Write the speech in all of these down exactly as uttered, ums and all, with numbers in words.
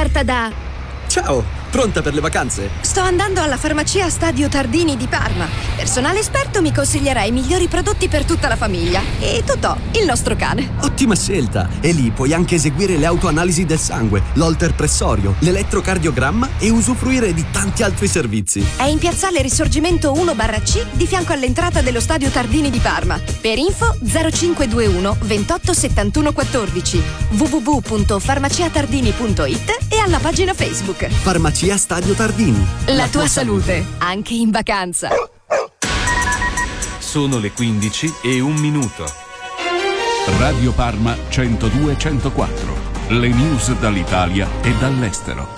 offerta da... Ciao, pronta per le vacanze? Sto andando alla farmacia Stadio Tardini di Parma. Personale esperto mi consiglierà i migliori prodotti per tutta la famiglia. E Totò, il nostro cane. Ottima scelta! E lì puoi anche eseguire le autoanalisi del sangue, l'holter pressorio, l'elettrocardiogramma e usufruire di tanti altri servizi. È in piazzale Risorgimento uno barra C di fianco all'entrata dello Stadio Tardini di Parma. Per info zero cinque due uno ventotto settantuno quattordici, w w w punto farmaciatardini punto it e alla pagina Facebook. Farmacia Stadio Tardini. La, La tua, tua salute, salute, anche in vacanza. Sono le quindici e un minuto. Radio Parma centodue centoquattro. Le news dall'Italia e dall'estero.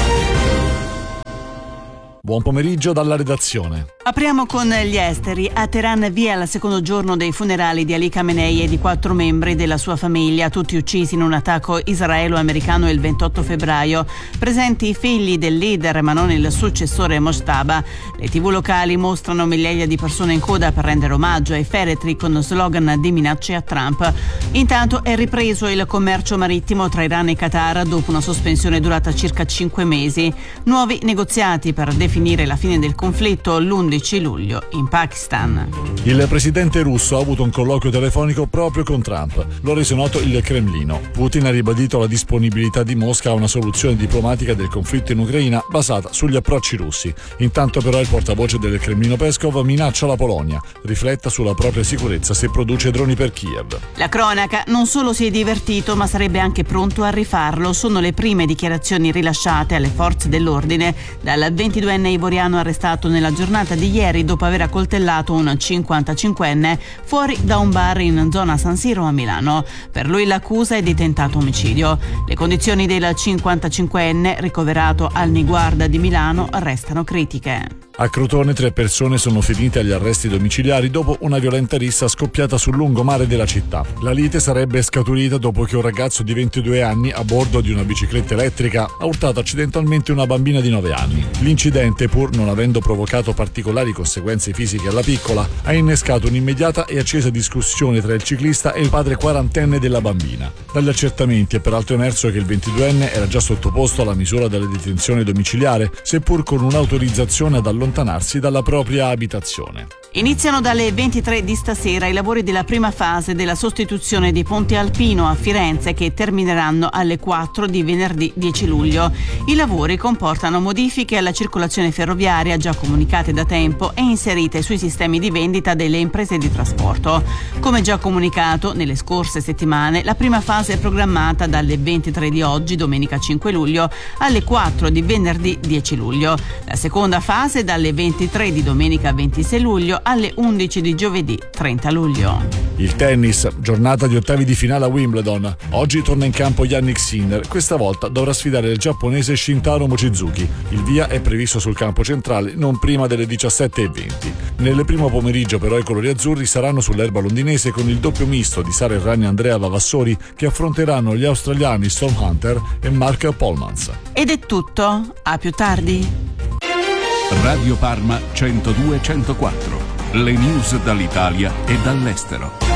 Buon pomeriggio dalla redazione. Apriamo con gli esteri. A Teheran via il secondo giorno dei funerali di Ali Khamenei e di quattro membri della sua famiglia, tutti uccisi in un attacco israelo-americano il ventotto febbraio. Presenti i figli del leader, ma non il successore Mojtaba. Le tivù locali mostrano migliaia di persone in coda per rendere omaggio ai feretri con slogan di minacce a Trump. Intanto è ripreso il commercio marittimo tra Iran e Qatar dopo una sospensione durata circa cinque mesi. Nuovi negoziati per definire finire la fine del conflitto l'undici luglio in Pakistan. Il presidente russo ha avuto un colloquio telefonico proprio con Trump. Lo ha reso noto il Cremlino. Putin ha ribadito la disponibilità di Mosca a una soluzione diplomatica del conflitto in Ucraina basata sugli approcci russi. Intanto però il portavoce del Cremlino Peskov minaccia la Polonia. Rifletta sulla propria sicurezza se produce droni per Kiev. La cronaca: non solo si è divertito ma sarebbe anche pronto a rifarlo. Sono le prime dichiarazioni rilasciate alle forze dell'ordine dal ventiduenne ivoriano arrestato nella giornata di ieri dopo aver accoltellato un cinquantacinquenne fuori da un bar in zona San Siro a Milano. Per lui l'accusa è di tentato omicidio. Le condizioni del cinquantacinquenne, ricoverato al Niguarda di Milano, restano critiche. A Crotone tre persone sono finite agli arresti domiciliari dopo una violenta rissa scoppiata sul lungomare della città. La lite sarebbe scaturita dopo che un ragazzo di ventidue anni, a bordo di una bicicletta elettrica, ha urtato accidentalmente una bambina di nove anni. L'incidente, pur non avendo provocato particolari conseguenze fisiche alla piccola, ha innescato un'immediata e accesa discussione tra il ciclista e il padre quarantenne della bambina. Dagli accertamenti è peraltro emerso che il ventiduenne era già sottoposto alla misura della detenzione domiciliare, seppur con un'autorizzazione ad allontanarsi dalla propria abitazione. Iniziano dalle ventitré di stasera i lavori della prima fase della sostituzione di Ponte Alpino a Firenze, che termineranno alle quattro di venerdì dieci luglio. I lavori comportano modifiche alla circolazione ferroviaria già comunicate da tempo e inserite sui sistemi di vendita delle imprese di trasporto. Come già comunicato nelle scorse settimane, la prima fase è programmata dalle ventitré di oggi, domenica cinque luglio, alle quattro di venerdì dieci luglio. La seconda fase dalle ventitré di domenica ventisei luglio alle undici di giovedì trenta luglio. Il tennis, giornata di ottavi di finale a Wimbledon. Oggi torna in campo Jannik Sinner, questa volta dovrà sfidare il giapponese Shintaro Mochizuki. Il via è previsto sul campo centrale non prima delle diciassette e venti. Nel primo pomeriggio però i colori azzurri saranno sull'erba londinese con il doppio misto di Sara Errani e Andrea Vavassori, che affronteranno gli australiani Storm Hunter e Mark Polmans. Ed è tutto, a più tardi. Radio Parma centodue centoquattro. Le news dall'Italia e dall'estero.